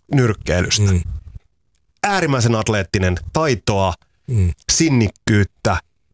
nyrkkeilystä. Äärimmäisen atleettinen, taitoa, sinnikkyyttä,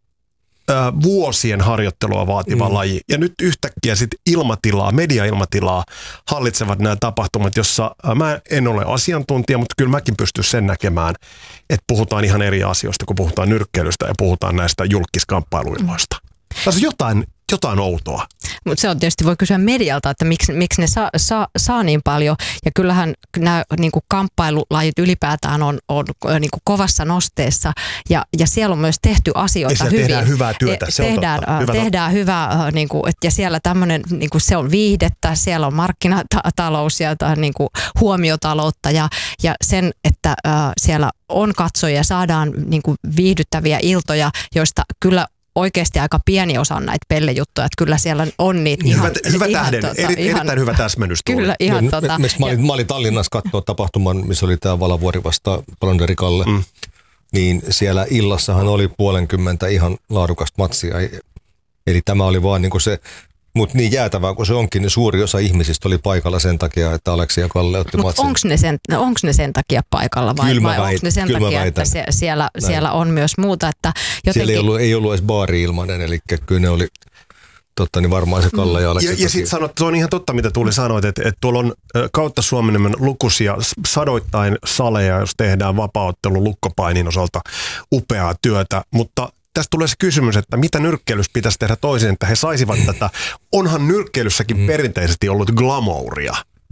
vuosien harjoittelua vaativa laji. Ja nyt yhtäkkiä sitten mediailmatilaa hallitsevat nämä tapahtumat, jossa mä en ole asiantuntija, mutta kyllä mäkin pystyn sen näkemään, että puhutaan ihan eri asioista, kun puhutaan nyrkkeilystä ja puhutaan näistä julkiskamppailuilloista. Tässä on jotain outoa. Mutta se on tietysti, voi kysyä medialta, että miksi ne saa niin paljon. Ja kyllähän nämä niinku kamppailulajit ylipäätään on niinku kovassa nosteessa. Ja siellä on myös tehty asioita hyvin. Tehdään hyvää työtä, se on totta. Tehdään hyvää, niinku, ja siellä tämmöinen, niinku, se on viihdettä, siellä on markkinatalous ja niinku, huomiotaloutta. Ja sen, että siellä on katsojia, saadaan niinku, viihdyttäviä iltoja, joista kyllä oikeasti aika pieni osa on näitä pellejuttuja, että kyllä siellä on niitä hyvä tähden, erittäin hyvä täsmennys. Kyllä, ihan mä olin Tallinnassa katsoa tapahtuman, missä oli tämä Valavuori vasta Palonderi Kalle, niin siellä illassahan oli 50 ihan laadukasta matsia. Eli tämä oli vaan niin kuin se, mutta niin jäätävää kuin se onkin, niin suuri osa ihmisistä oli paikalla sen takia, että Aleksi ja Kalle otti matsin. Onko ne sen takia paikalla vai onko ne sen takia, että siellä on myös muuta? Että jotenkin... Siellä ei ollut edes baari ilmainen, eli kyllä ne oli niin varmaan se Kalle ja Aleksi. Ja sitten sanot, se on ihan totta, mitä Tuuli sanoit, että tuolla on kautta Suomen lukuisia sadoittain saleja, jos tehdään vapaaottelun lukkopainin osalta upeaa työtä, mutta tästä tulee se kysymys, että mitä nyrkkeilyssä pitäisi tehdä toisin, että he saisivat tätä. Onhan nyrkkeilyssäkin perinteisesti ollut glamouria.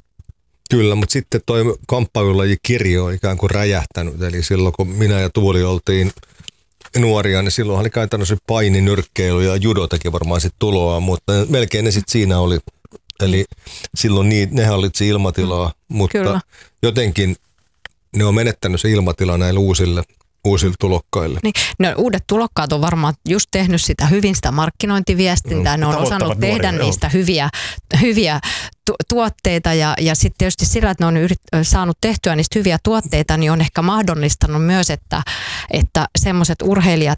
Kyllä, mutta sitten toi kamppailulajikirjo on ikään kuin räjähtänyt. Eli silloin kun minä ja Tuuli oltiin nuoria, niin silloin oli käytännössä paini, nyrkkeily ja judo teki varmaan sitten tuloa, mutta melkein ne sitten siinä oli. Eli silloin ne hallitsi ilmatilaa, mutta kyllä, jotenkin ne on menettänyt se ilmatila näille uusille tulokkaille. Niin, ne uudet tulokkaat on varmaan just tehnyt sitä hyvin, sitä markkinointiviestintää. Ne on osannut tehdä niistä hyviä tuotteita ja sitten tietysti sillä, että ne on saanut tehtyä niistä hyviä tuotteita, niin on ehkä mahdollistanut myös, että semmoiset urheilijat,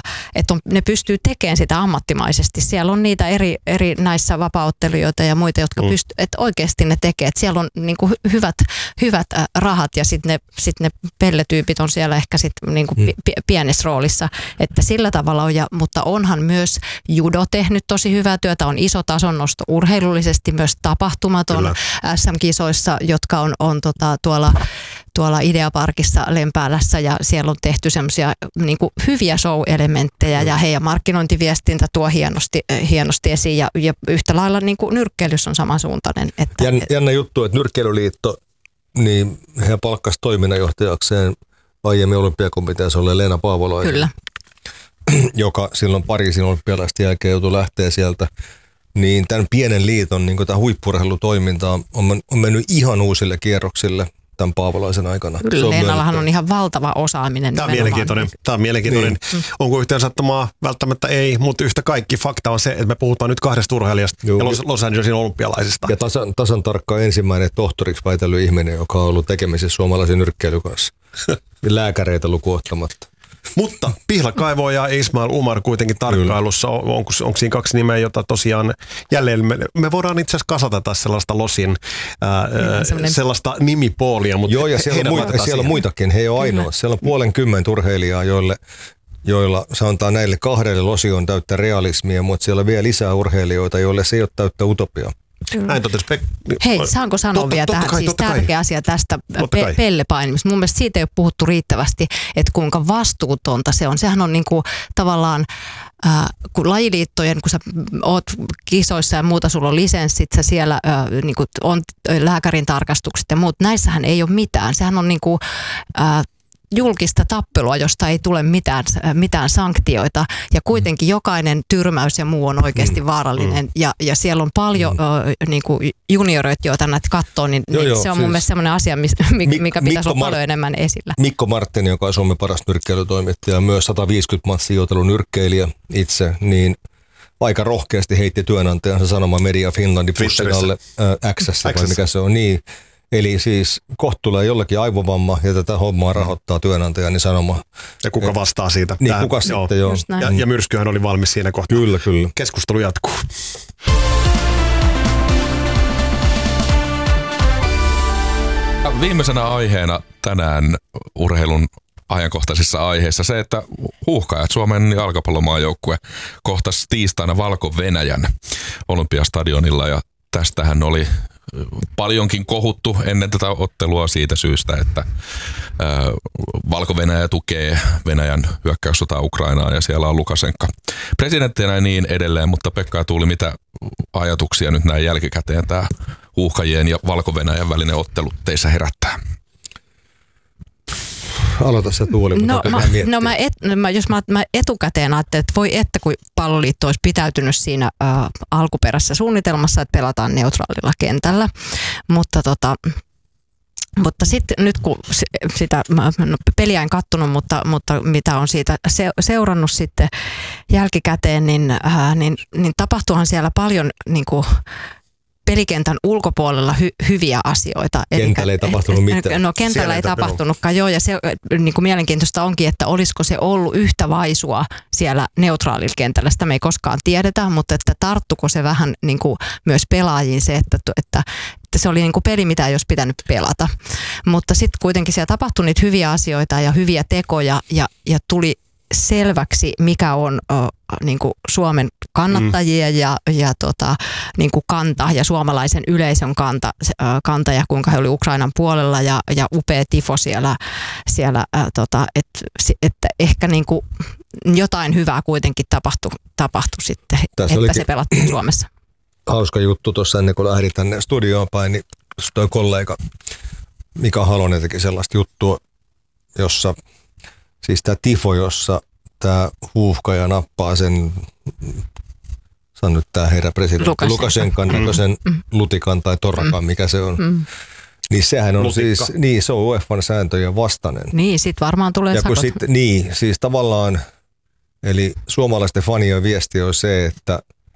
ne pystyy tekemään sitä ammattimaisesti. Siellä on niitä eri näissä vapaaottelijoita ja muita, jotka että oikeasti ne tekee. Että siellä on niinku hyvät rahat ja sitten ne pelletyypit on siellä ehkä sitten niinku pienessä roolissa, että sillä tavalla on. Mutta onhan myös judo tehnyt tosi hyvää työtä, on iso tasonnosto urheilullisesti, myös tapahtumaton SM-kisoissa, jotka on tuolla Ideaparkissa Lempäälässä, ja siellä on tehty semmoisia niinku hyviä show-elementtejä ja heidän markkinointiviestintä tuo hienosti esiin ja yhtä lailla niinku nyrkkeilys on samansuuntainen. Jännä juttu, että Nyrkkeilyliitto, niin he palkkasi toiminnanjohtajakseen aiemmin olympiakomiteassa olleen Leena Paavolaisen. Kyllä. Joka silloin Pariisin olympialaisten jälkeen joutui lähteä sieltä. Niin tämän pienen liiton niin tämä huippu-urheilutoiminta on mennyt ihan uusille kierroksille tämän Paavolaisen aikana. Kyllä, Leenallahan on ihan valtava osaaminen. Tämä on mielenkiintoinen. Niin. Onko yhteen sattumaa? Välttämättä ei, mutta yhtä kaikki fakta on se, että me puhutaan nyt 2 urheilijasta ja Los Angelesin olympialaisista. Ja tasan tarkkaan ensimmäinen tohtoriksi väitellyt ihminen, joka on ollut tekemisissä suomalaisen nyrkkeilyn kanssa. Lääkäreitä lukuun ottamatta. Mutta Pihlakaivo ja Ismail Umar kuitenkin tarkkailussa. Onko siinä 2 nimeä, jota tosiaan jälleen me voidaan itse asiassa kasata taas sellaista Losin sellaista nimipoolia. Mutta joo, ja siellä on muitakin. He ei ole ainoa. Siellä on 50 urheilijaa, joilla sanotaan näille 2 Losi on täyttä realismia, mutta siellä on vielä lisää urheilijoita, joille se ei ole täyttä utopiaa. Näin totesi Hei, saanko sanoa vielä tähän siis tärkeä asia tästä pellepainimista? Mun mielestä siitä ei ole puhuttu riittävästi, että kuinka vastuutonta se on. Sehän on niinku tavallaan, kun lajiliittojen, kun sä oot kisoissa ja muuta, sulla on lisenssit, sä siellä niinku on lääkärin tarkastukset ja muut, näissähän ei ole mitään. Sehän on niinku julkista tappelua, josta ei tule mitään sanktioita, ja kuitenkin jokainen tyrmäys ja muu on oikeasti vaarallinen, ja siellä on paljon niinku junioreita, joita näitä katsoo, niin se on mun mielestä sellainen asia, mikä pitäisi olla paljon enemmän esillä. Mikko Marttinen, joka on Suomen paras nyrkkeilytoimittaja, myös 150 matsia joutelun nyrkkeilijä itse, niin aika rohkeasti heitti työnantajansa sanomaan Media Finlandin pussin alle X:ssä, vai mikä se on, niin. Eli siis kohta tulee jollakin aivovamma ja tätä hommaa rahoittaa työnantaja, niin sanoma. Ja kuka vastaa siitä? Niin, kuka sitten, joo. Ja Myrskyhän oli valmis siinä kohtaa. Kyllä. Keskustelu jatkuu. viimeisenä aiheena tänään urheilun ajankohtaisissa aiheissa se, että Huuhkajat, Suomen jalkapallomaajoukkue, kohtasi tiistaina Valko-Venäjän Olympiastadionilla ja tästähän oli paljonkin kohuttu ennen tätä ottelua siitä syystä, että Valko-Venäjä tukee Venäjän hyökkäyssotaa Ukrainaan ja siellä on Lukašenka presidenttinä ja niin edelleen, mutta Pekka ja Tuuli, mitä ajatuksia nyt näin jälkikäteen tämä Huuhkajien ja Valko-Venäjän välinen ottelu teissä herättää? Aloita se Tuuli, mutta jos mä etukäteen ajattelin, että voi että kun Palloliitto olisi pitäytynyt siinä alkuperäisessä suunnitelmassa, että pelataan neutraalilla kentällä, mutta sitten nyt kun sitä peliä en kattonut, mutta mitä on siitä seurannut sitten jälkikäteen, niin tapahtuuhan siellä paljon niin kuin pelikentän ulkopuolella hyviä asioita. Kentällä ei tapahtunut mitään. No kentällä ei tapahtunutkaan, joo, ja se niin kuin mielenkiintoista onkin, että olisiko se ollut yhtä vaisua siellä neutraalilla kentällä. Sitä me ei koskaan tiedetä, mutta että tarttuko se vähän niin kuin myös pelaajiin se, että se oli niin kuin peli, mitä ei olisi pitänyt pelata. Mutta sitten kuitenkin siellä tapahtui niitä hyviä asioita ja hyviä tekoja ja tuli selväksi, mikä on niin kuin Suomen kannattajien ja niin kuin kanta ja suomalaisen yleisön kanta ja kuinka he oli Ukrainan puolella ja upea tifo siellä että ehkä niin kuin jotain hyvää kuitenkin tapahtui sitten, että se pelattiin Suomessa. Hauska juttu tuossa ennen kuin lähdin tänne studioon päin, niin toi kollega Mika Halonen teki sellaista juttua, jossa siis tämä tifo, jossa tämä Huuhkaja nappaa sen, sanon nyt tämä herra presidentti, Lukašenkan näköisen lutikan tai torrakan, mikä se on. Niin sehän on lutikka. Siis, se on UEFAn sääntöjen vastainen. Niin, sit varmaan tulee sakot. Niin, siis tavallaan, eli suomalaisten fanien viesti on se, että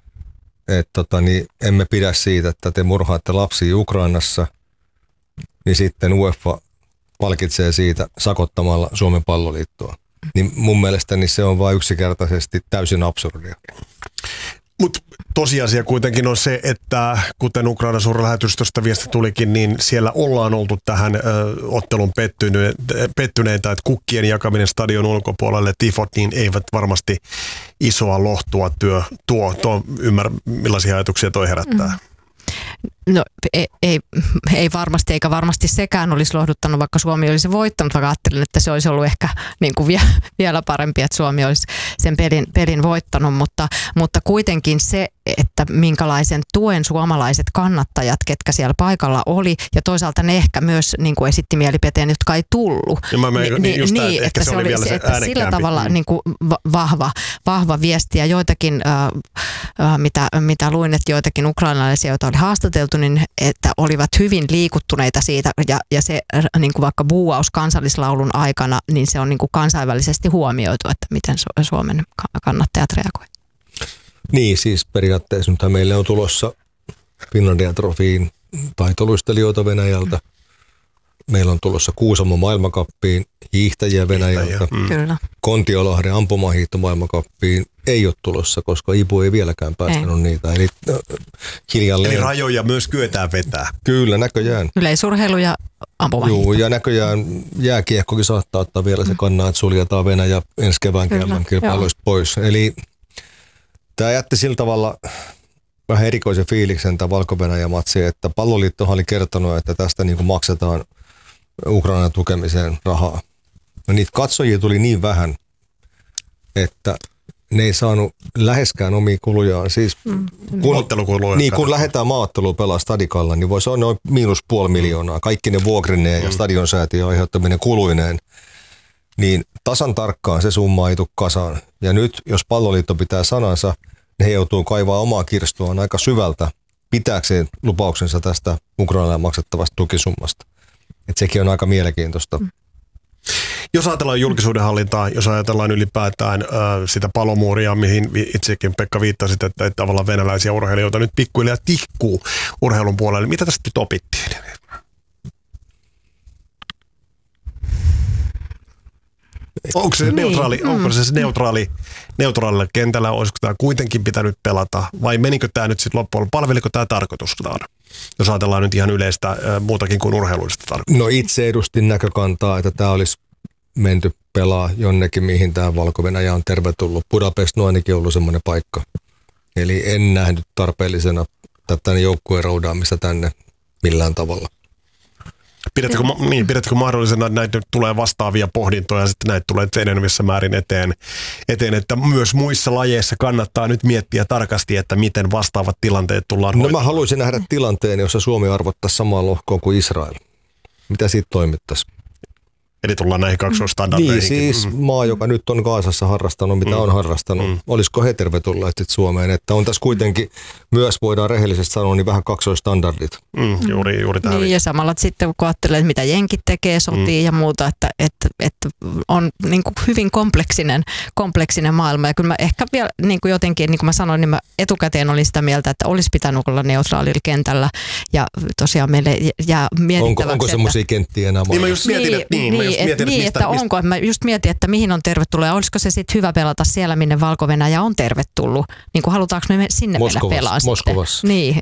emme pidä siitä, että te murhaatte lapsia Ukrainassa, niin sitten UEFA palkitsee siitä sakottamalla Suomen Palloliittoa. Niin mun mielestäni se on vain yksinkertaisesti täysin absurdia. Mutta tosiasia kuitenkin on se, että kuten Ukrainan suurlähetystöstä viesti tulikin, niin siellä ollaan oltu tähän ottelun pettyneitä, että kukkien jakaminen stadion ulkopuolelle, tifot, niin eivät varmasti isoa lohtua tuo ymmärrä, millaisia ajatuksia toi herättää. No ei varmasti, eikä varmasti sekään olisi lohduttanut, vaikka Suomi olisi voittanut, vaikka ajattelin, että se olisi ollut ehkä niin kuin vielä parempi, että Suomi olisi sen pelin voittanut, mutta kuitenkin se, että minkälaisen tuen suomalaiset kannattajat, ketkä siellä paikalla oli, ja toisaalta ne ehkä myös niin kuin esitti mielipiteen, jotka ei tullut. Että se oli vielä se äänekkäämpi. Sillä tavalla niin kuin vahva viesti, ja joitakin, mitä luin, että joitakin ukrainalaisia, joita oli haastateltu, niin että olivat hyvin liikuttuneita siitä, ja se niin kuin vaikka buuaus kansallislaulun aikana, niin se on niin kuin kansainvälisesti huomioitu, että miten Suomen kannattajat reagoivat. Niin, siis periaatteessa nyt meille on tulossa Finlandia Trofyin taitoluistelijoita Venäjältä. Meillä on tulossa Kuusamon maailmankappiin hiihtäjiä Venäjältä. Kyllä. Kontiolahden ampumahiihto maailmankappiin ei ole tulossa, koska IPU ei vieläkään päästänyt niitä. Eli hiljalleen. Eli rajoja myös kyetään vetää. Kyllä, näköjään. Yleisurheilu ja ampumahiihto. Joo, ja näköjään jääkiekkokin saattaa ottaa vielä se kannaa, että suljetaan Venäjä ensi kevään kilpailuista pois. Eli tämä jätti sillä tavalla vähän erikoisen fiiliksen tämä Valko-Venäjä-matsi, että Palloliittohan oli kertonut, että tästä niin kuin maksetaan Ukrainan tukemiseen rahaa. No niitä katsojia tuli niin vähän, että ne ei saanut läheskään omia kulujaan. Siis kun lähdetään maaotteluun pelaa stadikalla, niin voi se on noin -500 000. Kaikki ne vuokrineen ja stadionsäätiön aiheuttaminen kuluineen. Niin tasan tarkkaan se summa ei tule kasaan. Ja nyt, jos Palloliitto pitää sanansa, ne joutuu kaivaa omaa kirstuaan aika syvältä pitääkseen lupauksensa tästä Ukrainalle maksettavasta tukisummasta. Että sekin on aika mielenkiintoista. Jos ajatellaan julkisuudenhallintaa, jos ajatellaan ylipäätään sitä palomuuria, mihin itsekin Pekka viittasit, että tavallaan venäläisiä urheilijoita nyt pikkuhiljaa tihkuu urheilun puolelle. Mitä tästä nyt opittiin? Onko se neutraalilla kentällä, olisiko tämä kuitenkin pitänyt pelata, vai menikö tämä nyt sitten loppuun, palveliko tämä tarkoitustaan? jos ajatellaan nyt ihan yleistä muutakin kuin urheilullista tarkoitusta? No itse edustin näkökantaa, että tämä olisi menty pelaa jonnekin, mihin tämä Valko-Venäjä on tervetullut. Budapest on ainakin ollut semmoinen paikka. Eli en nähnyt tarpeellisena tätä joukkueen roudaamista tänne millään tavalla. Pidätkö mahdollisena, että näitä tulee vastaavia pohdintoja ja sitten näitä tulee enenevissä määrin eteen, että myös muissa lajeissa kannattaa nyt miettiä tarkasti, että miten vastaavat tilanteet tullaan hoitamaan? No mä haluaisin nähdä tilanteen, jossa Suomi arvottaisi samaa lohkoa kuin Israel. Mitä siitä toimittaisiin? Eli tullaan näihin kaksoistandardeihin. Niin, siis maa, joka nyt on Gazassa harrastanut, mitä on harrastanut. Olisiko he tervetulleet sitten Suomeen? Että on tässä kuitenkin myös, voidaan rehellisesti sanoa, niin vähän kaksoistandardit. Juuri tähän. Niin, ja samalla sitten kun ajattelee, että mitä jenkit tekee, sotii ja muuta, että on niin kuin hyvin kompleksinen maailma. Ja kyllä mä ehkä vielä niin kuin jotenkin, niin kuin mä sanoin, niin mä etukäteen olin sitä mieltä, että olisi pitänyt olla neutraalilla kentällä. Ja tosiaan meille jää mietittäväksi. Onko semmoisia kenttiä enää niin mä just mietin, mä just mietin, että mihin on tervetullut ja olisiko se sitten hyvä pelata siellä, minne Valko-Venäjä on tervetullut. Niin kuin halutaanko me sinne mennä pelaa Moskovassa. Niin,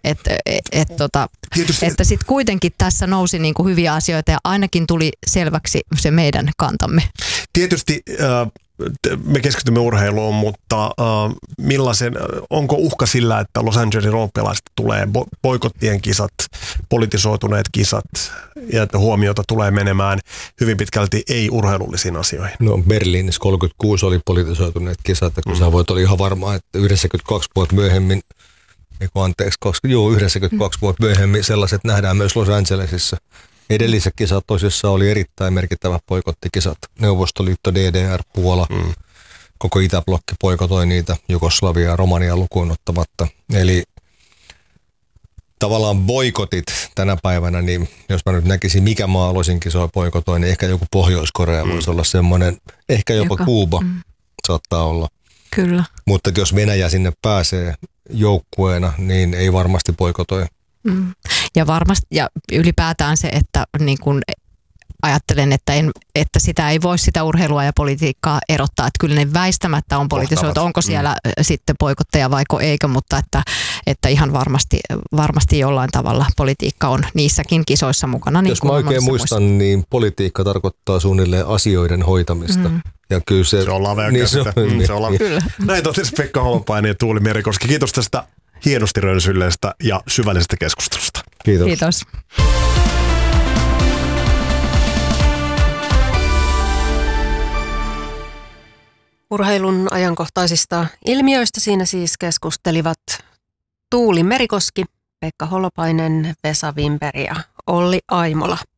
että sitten kuitenkin tässä nousi niin kuin hyviä asioita ja ainakin tuli selväksi se meidän kantamme. Tietysti me keskitymme urheiluun, mutta onko uhka sillä, että Los Angelesin olympialaisista tulee boikottien kisat, politisoituneet kisat ja että huomiota tulee menemään hyvin pitkälti ei-urheilullisiin asioihin? No Berliinissä 36 oli politisoituneet kisat, kun sä voit olla ihan varma, että 92 vuotta myöhemmin, 92 vuotta myöhemmin sellaiset nähdään myös Los Angelesissa. Edelliset kisat tosissaan oli erittäin merkittävät boikottikisat. Neuvostoliitto, DDR, Puola, koko Itäblokki boikotoi niitä, Jugoslavia ja Romania lukuun ottamatta. Eli tavallaan boikotit tänä päivänä, niin jos mä nyt näkisin, mikä maa aloisin kisoja boikotoi, niin ehkä joku Pohjois-Korea voisi olla semmoinen, ehkä jopa Kuuba saattaa olla. Kyllä. Mutta jos Venäjä sinne pääsee joukkueena, niin ei varmasti boikotoi. Ja varmasti, ja ylipäätään se, että niin kun ajattelen, että sitä ei voi sitä urheilua ja politiikkaa erottaa, että kyllä ne väistämättä on politisoitu, onko siellä sitten boikotteja vaiko eikö, mutta että ihan varmasti jollain tavalla politiikka on niissäkin kisoissa mukana. Niin jos mä oikein muistan, niin politiikka tarkoittaa suunnilleen asioiden hoitamista. Ja kyllä se on lavea käsite. Näin on siis Pekka Holopainen ja Tuuli Merikoski. Kiitos tästä hienosti rönsylleestä ja syvällisestä keskustelusta. Kiitos. Kiitos. Urheilun ajankohtaisista ilmiöistä siinä siis keskustelivat Tuuli Merikoski, Pekka Holopainen, Vesa Wimperi ja Olli Aimola.